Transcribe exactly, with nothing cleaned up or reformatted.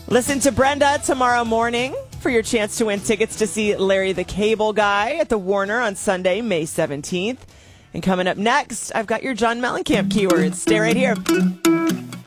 Listen to Brenda tomorrow morning for your chance to win tickets to see Larry the Cable Guy at the Warner on Sunday, May seventeenth. And coming up next, I've got your John Mellencamp keywords. Stay right here.